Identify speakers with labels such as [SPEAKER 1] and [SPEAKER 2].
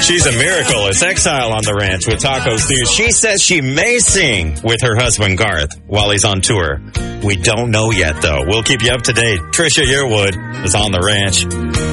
[SPEAKER 1] She's a miracle. It's Exile on the Ranch with Taco Steve. She says she may sing with her husband, Garth, while he's on tour. We don't know yet, though. We'll keep you up to date. Trisha Yearwood is on the ranch.